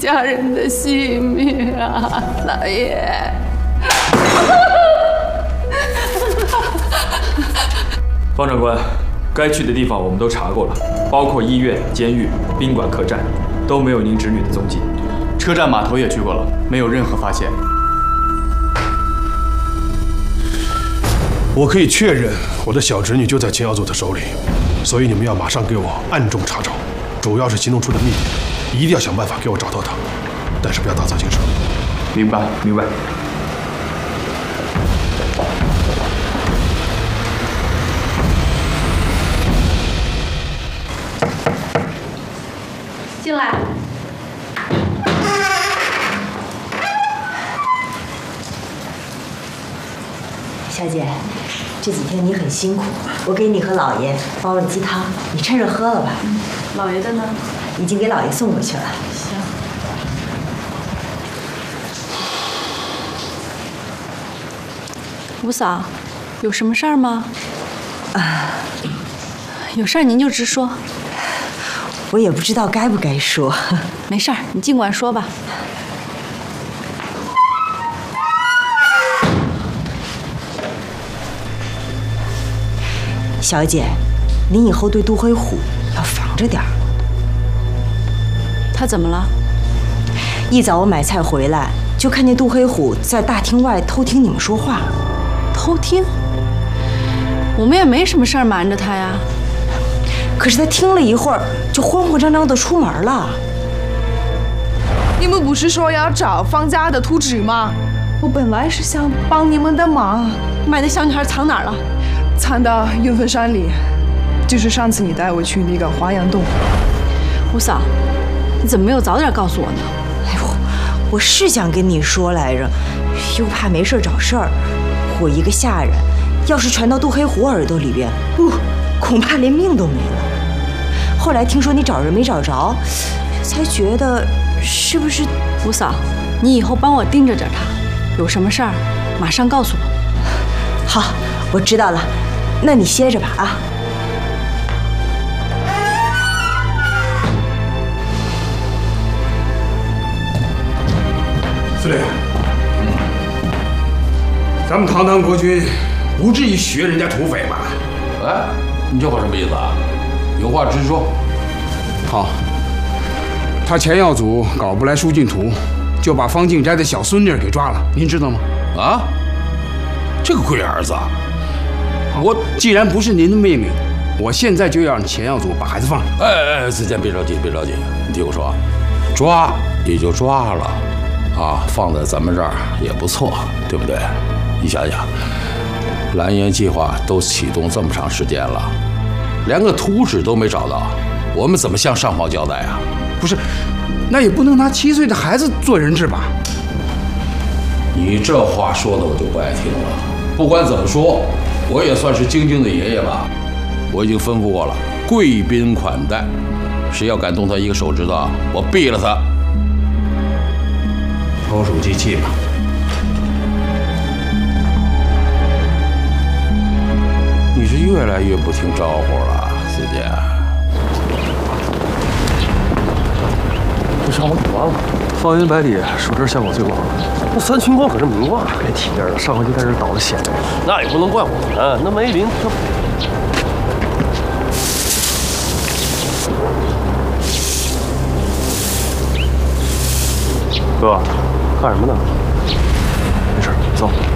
家人的性命啊，老爷！ 方长官，该去的地方我们都查过了，包括医院、监狱、宾馆、客栈，都没有您侄女的踪迹。 车站、码头也去过了，没有任何发现。 我可以确认，我的小侄女就在钱耀祖的手里，所以你们要马上给我暗中查找，主要是行动处的秘密，一定要想办法给我找到她，但是不要打草惊蛇。 明白， 明白。 进来。 小姐，这几天你很辛苦，我给你和老爷煲了鸡汤，你趁热喝了吧。 老爷的呢？ 已经给老爷送过去了。 行。 吴嫂，有什么事儿吗？有事儿您就直说。 我也不知道该不该说。 没事儿，你尽管说吧。 小姐，您以后对杜辉虎要防着点儿。 他怎么了？ 一早我买菜回来，就看见杜辉虎在大厅外偷听你们说话。 偷听？我们也没什么事儿瞒着他呀。 可是他听了一会儿，就慌慌张张地出门了。 你们不是说要找方家的图纸吗？我本来是想帮你们的忙。 买的小女孩藏哪儿了？ 藏到云峰山里，就是上次你带我去那个花阳洞。 吴嫂，你怎么没有早点告诉我呢？ 哎呦，我是想跟你说来着，又怕没事找事儿。我一个下人，要是传到杜黑虎耳朵里边，恐怕连命都没了。后来听说你找人没找着，才觉得是不是？ 吴嫂，你以后帮我盯着点他，有什么事儿马上告诉我。 好，我知道了。那你歇着吧啊。 司令，咱们堂堂国军不至于学人家土匪吧？ 哎，你这话什么意思啊？有话直说。 好，他钱耀祖搞不来书信图，就把方静斋的小孙女给抓了，您知道吗？ 啊，这个龟儿子。 我既然不是您的命令，我现在就要让钱耀祖把孩子放了。 哎，子健别着急，别着急，你听我说，抓也就抓了，啊，放在咱们这儿也不错，对不对？你想想，蓝岩计划都启动这么长时间了，连个图纸都没找到，我们怎么向上方交代啊？ 不是，那也不能拿7岁的孩子做人质吧？ 你这话说的我就不爱听了。不管怎么说，我也算是晶晶的爷爷吧，我已经吩咐过了，贵宾款待，谁要敢动他一个手指头，我毙了他。 投鼠忌器吧。 你是越来越不听招呼了，子健。 这上我赌完了，方圆百里数这效果最广。那3群光可是名挂，别提名了。上回就在这倒了血，那也不能怪我们。那梅林他哥，干什么呢？没事，走。